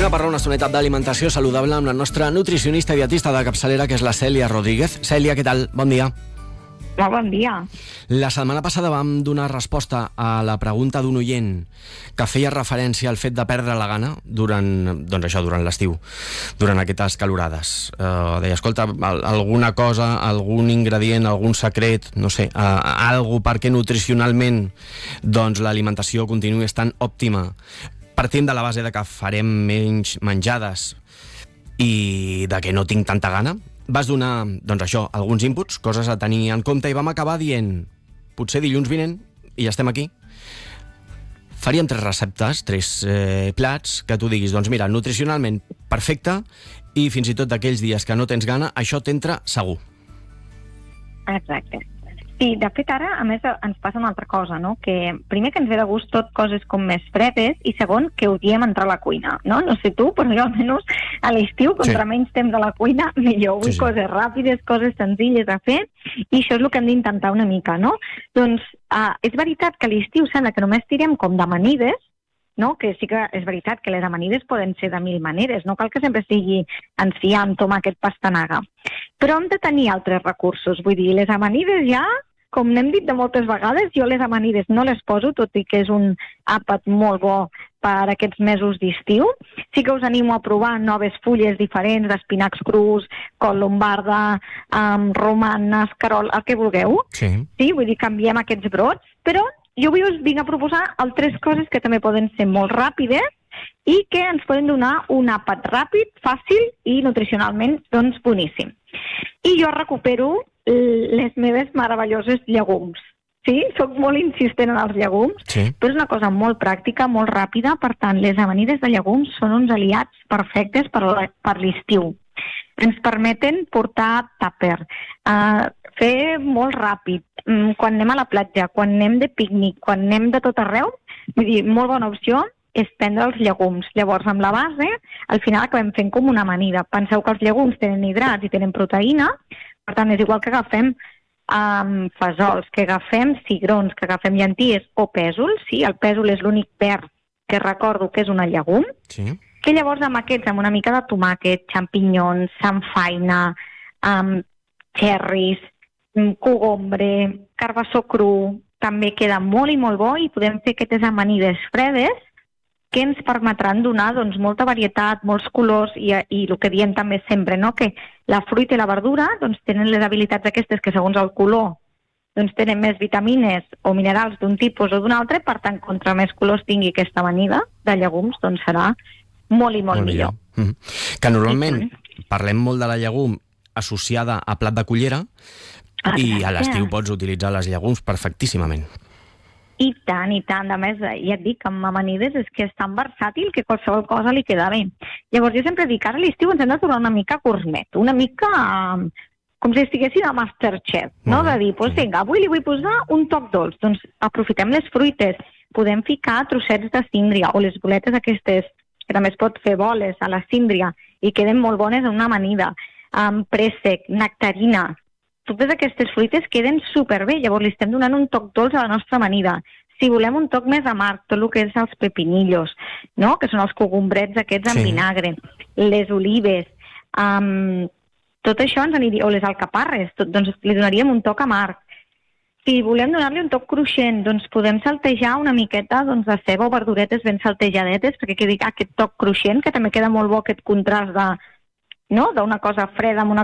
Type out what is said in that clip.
Tornem a parlar una estoneta d'alimentació saludable amb la nostra nutricionista i dietista de capçalera, que és la Cèlia Rodríguez. Cèlia, què tal? Bon dia. Molt bon dia. La setmana passada vam donar resposta a la pregunta d'un oient que feia referència al fet de perdre la gana durant l'estiu, durant aquestes calorades. Deia, escolta, alguna cosa, algun ingredient, algun secret, no sé, algo perquè nutricionalment doncs l'alimentació continuï estant òptima. Partint de la base de que farem menys menjades i de que no tinc tanta gana, vas donar, doncs això, alguns inputs, coses a tenir en compte, i vam acabar dient, potser dilluns vinent, i ja estem aquí, faríem 3 receptes, 3 plats, que tu diguis, doncs mira, nutricionalment perfecte, i fins i tot d'aquells dies que no tens gana, això t'entra segur. Exacte. Sí, de fet ara, a més, ens passa una altra cosa, no? Que primer que ens ve de gust tot coses com més fredes, i segon, que odiem entrar a la cuina, no? No sé tu, però jo almenys a l'estiu, contra menys temps a la cuina, millor. Vull coses ràpides, coses senzilles a fer, i això és el que hem d'intentar una mica, no? Doncs és veritat que a l'estiu sembla que només tirem com d'amanides, no? Que sí que és veritat que les amanides poden ser de 1000 maneres, no cal que sempre sigui enciam, tomàquet, pastanaga. Però hem de tenir altres recursos, vull dir, les amanides ja, com n'hem dit de moltes vegades, jo les amanides no les poso, tot i que és un àpat molt bo per aquests mesos d'estiu. Sí que us animo a provar noves fulles diferents d'espinacs crus, col lombarda, romanes, carol, el que vulgueu. Sí, vull dir, canviem aquests brots, però jo avui us vinc a proposar altres coses que també poden ser molt ràpides i que ens poden donar un àpat ràpid, fàcil i nutricionalment doncs boníssim. I jo recupero les meves meravelloses llegums. Sí, soc molt insistent en els llegums, però és una cosa molt pràctica, molt ràpida, per tant, les amanides de llegums són uns aliats perfectes per l'estiu. Ens permeten portar tàper, fer molt ràpid, quan anem a la platja, quan anem de pícnic, quan anem de tot arreu, vull dir, molt bona opció és prendre els llegums. Llavors, amb la base, al final acabem fent com una amanida. Penseu que els llegums tenen hidrats i tenen proteïna, per tant, és igual que agafem fesols, que agafem cigrons, que agafem llenties o pèsols. Sí, el pèsol és l'únic verd que recordo que és una llegum. Que llavors amb aquests, amb una mica de tomàquet, xampinyons, samfaina, cherries, cogombre, carbassó cru, també queda molt i molt bo i podem fer aquestes amanides fredes que ens permetran donar doncs, molta varietat, molts colors i el que diem també sempre, no? Que la fruita i la verdura doncs, tenen les habilitats aquestes que segons el color doncs, tenen més vitamines o minerals d'un tipus o d'un altre, per tant, contra més colors tingui aquesta amanida de llegums, doncs serà molt i molt millor. Que normalment parlem molt de la llegum associada a plat de cullera i a l'estiu pots utilitzar les llegums perfectíssimament. I tant, i tant. A més, ja et dic, amb amanides és que és tan versàtil que qualsevol cosa li queda bé. Llavors, jo sempre dic, ara a l'estiu ens hem de tornar una mica gourmet, una mica com si estiguessin a Masterchef, no? De dir, doncs vinga, avui li vull posar un toc dolç. Doncs aprofitem les fruites. Podem ficar trossets de síndria o les boletes aquestes, que també es pot fer boles a la síndria i queden molt bones en una amanida. Préssec, nectarina. Totes aquestes fruites queden superbé, llavors li estem donant un toc dolç a la nostra amanida. Si volem un toc més amarg, tot el que és els pepinillos, no? Que són els cogombrets aquests en vinagre, les olives, tot això ens aniria, o les alcaparres, doncs li donaríem un toc amarg. Si volem donar-li un toc cruixent, doncs podem saltejar una miqueta de ceba o verduretes ben saltejadetes, perquè quedi aquest toc cruixent, que també queda molt bo aquest contrast d'una cosa freda amb una